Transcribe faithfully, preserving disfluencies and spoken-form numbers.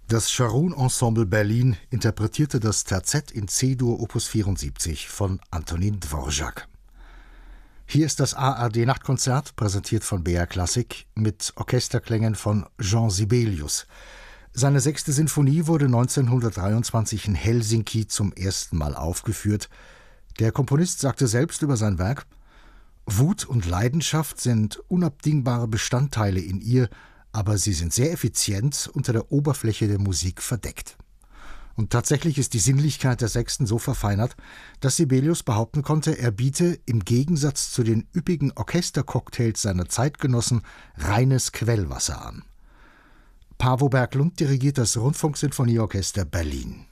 Das Scharoun Ensemble Berlin interpretierte das Terzett in C-Dur Opus vierundsiebzig von Antonin Dvorak. Hier ist das A R D-Nachtkonzert, präsentiert von B R Klassik, mit Orchesterklängen von Jean Sibelius. Seine sechste Sinfonie wurde neunzehnhundertdreiundzwanzig in Helsinki zum ersten Mal aufgeführt. Der Komponist sagte selbst über sein Werk: Wut und Leidenschaft sind unabdingbare Bestandteile in ihr, aber sie sind sehr effizient unter der Oberfläche der Musik verdeckt. Und tatsächlich ist die Sinnlichkeit der Sechsten so verfeinert, dass Sibelius behaupten konnte, er biete im Gegensatz zu den üppigen Orchestercocktails seiner Zeitgenossen reines Quellwasser an. Paavo Berglund dirigiert das Rundfunksinfonieorchester Berlin.